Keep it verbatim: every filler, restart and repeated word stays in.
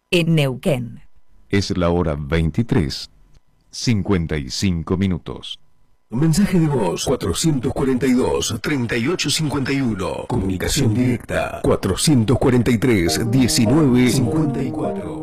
en Neuquén. Es la hora veintitrés, cincuenta y cinco minutos. Mensaje de voz cuatrocientos cuarenta y dos, treinta y ocho cincuenta y uno. Comunicación directa cuatrocientos cuarenta y tres, diecinueve cincuenta y cuatro.